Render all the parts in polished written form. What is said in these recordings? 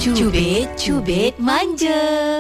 Cubit manja.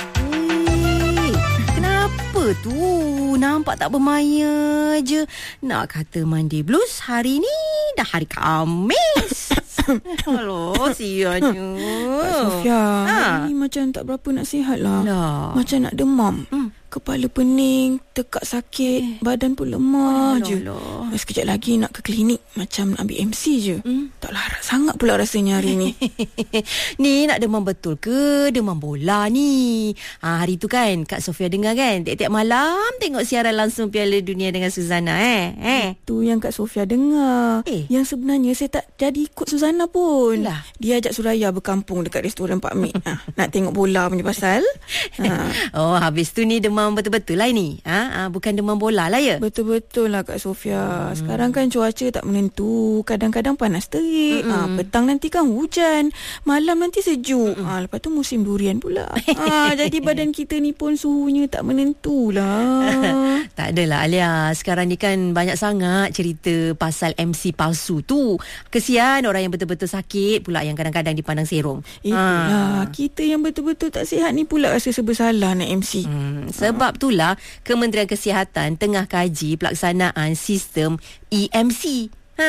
Kenapa tu? Nampak tak bermaya je. Nak kata mandi blues, hari ni dah hari Khamis. Alah, sianya. Kak Sofia, hari ni macam tak berapa nak sihat lah. Macam nak demam. Kepala pening, tekak sakit, badan pun lemah je. Sekejap lagi nak ke klinik, macam nak ambil MC je. Tak larat sangat pula rasanya hari ni. Ni nak demam betul ke demam bola ni? Hari tu kan Kak Sofia dengar kan, tiap-tiap malam tengok siaran langsung Piala Dunia dengan Suzana Tu yang Kak Sofia dengar. Yang sebenarnya saya tak jadi ikut Suzana pun. Dia ajak Suraya berkampung dekat restoran Pak Mek. Nak tengok bola punya pasal. Oh, habis tu ni demam betul-betul lah ni. Bukan demam bola lah ya? Betul-betul lah Kak Sofia. Sekarang kan cuaca tak menentu. Kadang-kadang panas terik. Petang nanti kan hujan. Malam nanti sejuk. Lepas tu musim durian pula. Jadi badan kita ni pun suhunya tak menentu lah. Tak adalah Alia. Sekarang ni kan banyak sangat cerita pasal MC palsu tu. Kesian orang yang betul-betul sakit pula yang kadang-kadang dipandang serong. Itulah. Kita yang betul-betul tak sihat ni pula rasa bersalah nak MC. Sebab itulah Kementerian Kesihatan tengah kaji pelaksanaan sistem EMC.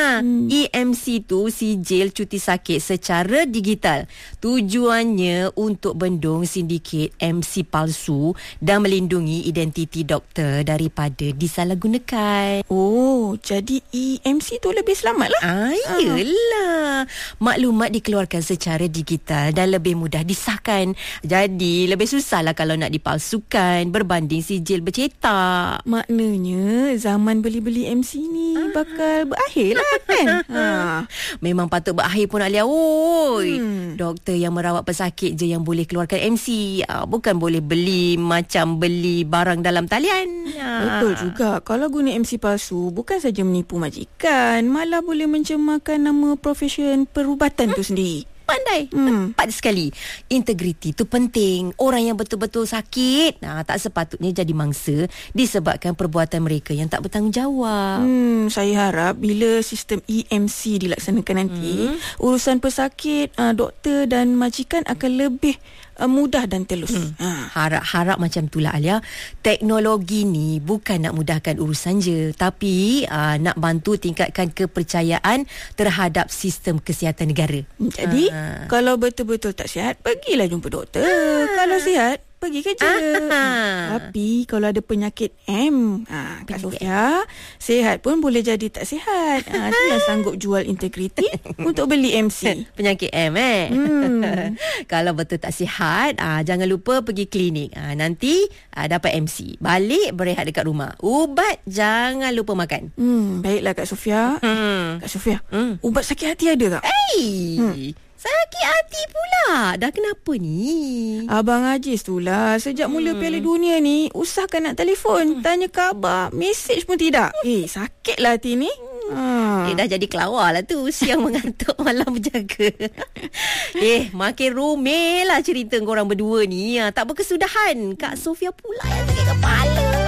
EMC tu sijil cuti sakit secara digital. Tujuannya untuk bendung sindiket MC palsu dan melindungi identiti doktor daripada disalahgunakan. Oh, jadi EMC tu lebih selamat lah. Yelah. Maklumat dikeluarkan secara digital dan lebih mudah disahkan. Jadi lebih susah lah kalau nak dipalsukan berbanding sijil bercetak. Maknanya zaman beli-beli MC ni bakal berakhir lah. Kan? Memang patut berakhir pun Alia. Doktor yang merawat pesakit je yang boleh keluarkan MC. Bukan boleh beli macam beli barang dalam talian. Betul juga. Kalau guna MC palsu, bukan saja menipu majikan, malah boleh mencemarkan nama profesion perubatan tu sendiri. Pandai. Tepat sekali. Integriti tu penting. Orang yang betul-betul sakit tak sepatutnya jadi mangsa disebabkan perbuatan mereka yang tak bertanggungjawab. Saya harap bila sistem EMC dilaksanakan nanti, urusan pesakit, doktor dan majikan akan lebih mudah dan telus. Harap-harap macam itulah Alia. Teknologi ni bukan nak mudahkan urusan je, tapi nak bantu tingkatkan kepercayaan terhadap sistem kesihatan negara. Jadi kalau betul-betul tak sihat, pergilah jumpa doktor. Kalau sihat, pergi kerja. Tapi kalau ada penyakit M, Kak Sofia, sihat pun boleh jadi tak sihat. Itu yang sanggup jual integriti untuk beli MC. Penyakit M Kalau betul tak sihat, jangan lupa pergi klinik. Nanti dapat MC. Balik berehat dekat rumah. Ubat jangan lupa makan. Baiklah Kak Sofia. Kak Sofia, ubat sakit hati ada tak? Sakit hati pula. Dah kenapa ni? Abang Aziz tu lah. Sejak mula Piala Dunia ni, usahakan nak telefon. Tanya khabar. Mesej pun tidak. Sakitlah hati ni. Dah jadi kelawar lah tu. Siang mengantuk, malam berjaga. Makin rumit lah cerita korang berdua ni. Tak berkesudahan. Kak Sofia pula yang sakit kepala.